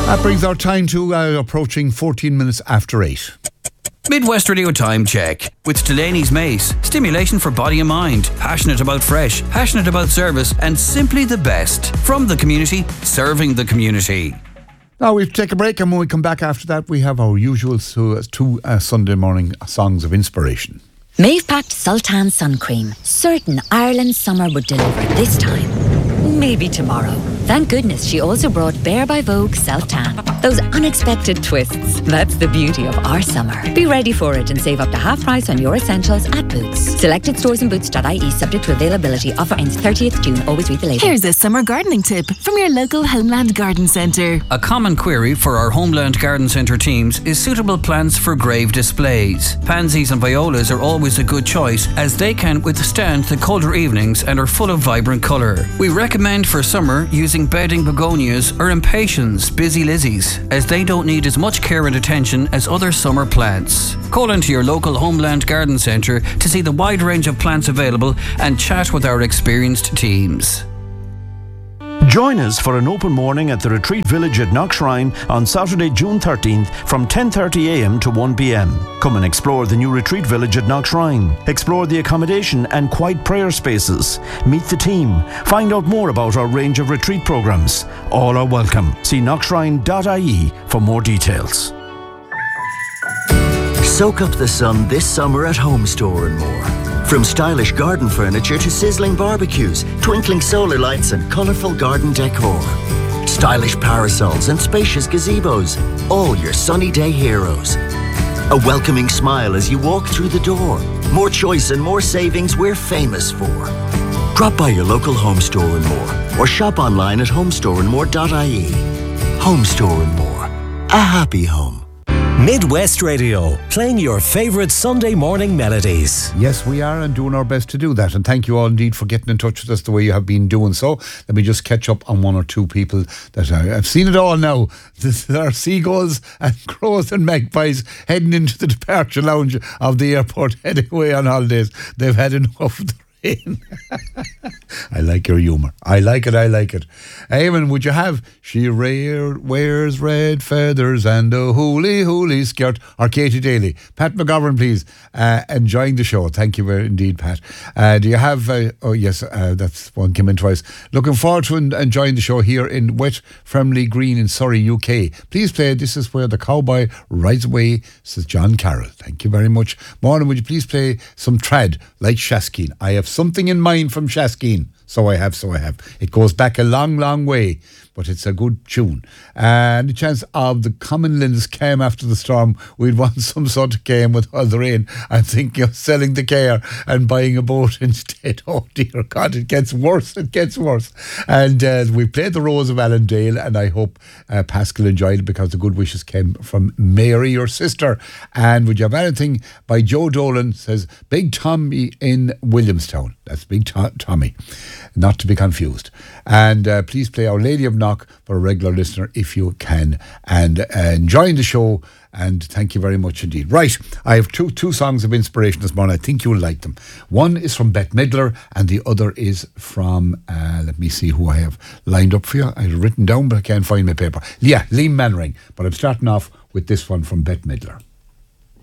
That brings our time to approaching 14 minutes after 8. Midwest Radio Time Check with Delaney's Mace. Stimulation for body and mind. Passionate about fresh, passionate about service, and simply the best. From the community, serving the community. Now we'll take a break, and when we come back after that, we have our usual two Sunday morning songs of inspiration. Maeve packed Sultan sun cream. Certain Ireland's summer would deliver this time. Maybe tomorrow. Thank goodness she also brought Bare by Vogue Self-Tan. Those unexpected twists. That's the beauty of our summer. Be ready for it and save up to half price on your essentials at Boots. Selected stores and boots.ie subject to availability. Offer ends 30th June. Always read the label. Here's a summer gardening tip from your local Homeland Garden Centre. A common query for our Homeland Garden Centre teams is suitable plants for grave displays. Pansies and violas are always a good choice as they can withstand the colder evenings and are full of vibrant colour. We recommend for summer using bedding begonias or impatiens, busy lizzies, as they don't need as much care and attention as other summer plants. Call into your local Homeland Garden Centre to see the wide range of plants available and chat with our experienced teams. Join us for an open morning at the Retreat Village at Knockshrine on Saturday, June 13th from 10:30am to 1pm. Come and explore the new Retreat Village at Knockshrine. Explore the accommodation and quiet prayer spaces. Meet the team. Find out more about our range of retreat programs. All are welcome. See knockshrine.ie for more details. Soak up the sun this summer at Home Store and More. From stylish garden furniture to sizzling barbecues, twinkling solar lights and colourful garden decor. Stylish parasols and spacious gazebos, all your sunny day heroes. A welcoming smile as you walk through the door. More choice and more savings we're famous for. Drop by your local Home Store and More or shop online at homestoreandmore.ie. Home Store and More. A happy home. Midwest Radio, playing your favourite Sunday morning melodies. Yes, we are, and doing our best to do that. And thank you all indeed for getting in touch with us the way you have been doing so. Let me just catch up on one or two people that I've seen it all now. There are seagulls and crows and magpies heading into the departure lounge of the airport, heading away on holidays. They've had enough of the rain. I like your humour. I like it. Eamon, would you have She Wears Red Feathers and a Hooly Skirt, or Katie Daly? Pat McGovern, please. Enjoying the show. Thank you very indeed, Pat. Do you have that's one came in twice. Looking forward to enjoying the show here in wet Fremley Green in Surrey, UK. Please play This Is Where the Cowboy Rides Away, says John Carroll. Thank you very much. Morning, would you please play some trad like Shaskeen? I have something in mind from Shaskeen. So I have. It goes back a long, long way, but it's a good tune. And the chance of the common linens came after the storm, we'd want some sort of game with all the rain. I'm thinking of selling the car and buying a boat instead. Oh dear God, it gets worse. And we played the Rose of Allendale, and I hope Pascal enjoyed it because the good wishes came from Mary, your sister. And would you have anything by Joe Dolan, says Big Tommy in Williamstown. That's Big Tommy, not to be confused. And please play Our Lady of Knock for a regular listener if you can. And enjoying the show, and thank you very much indeed. Right, I have two songs of inspiration this morning. I think you'll like them. One is from Bette Midler, and the other is from, let me see who I have lined up for you. I've written down, but I can't find my paper. Yeah, Liam Mannering. But I'm starting off with this one from Bette Midler.